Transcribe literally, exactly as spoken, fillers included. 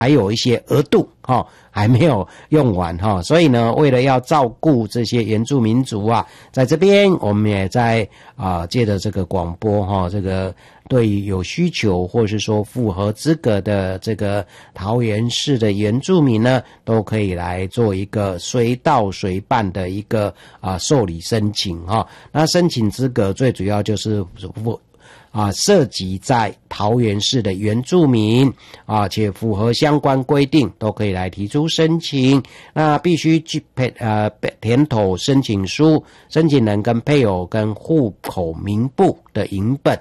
还有一些额度哈，还没有用完哈，所以呢，为了要照顾这些原住民族啊，在这边我们也在啊借着这个广播哈，这个对于有需求或是说符合资格的这个桃园市的原住民呢，都可以来做一个随到随办的一个啊受理申请哈。那申请资格最主要就是啊，涉及在桃园市的原住民啊，且符合相关规定，都可以来提出申请。那必须具配呃填妥申请书，申请人跟配偶跟户口名簿的影本